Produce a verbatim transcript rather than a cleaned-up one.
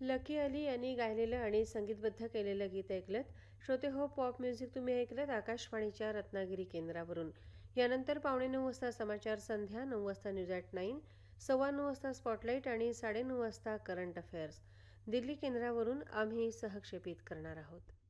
Lucky Ali यांनी गायलेलं आणि संगीतबद्ध केलेलं गीत ऐकलत. श्रोते हो, पॉप म्युझिक तुम्ही ऐकलत आकाशवाणीच्या रत्नागिरी केंद्रावरून. यानंतर पावणे नऊ वाजता समाचार संध्या, नऊ वाजता न्यूज ॲट नाईन, सव्वा नऊ वाजता स्पॉटलाईट आणि साडेनऊ वाजता करंट अफेअर्स दिल्ली केंद्रावरून आम्ही सहक्षेपित करणार आहोत.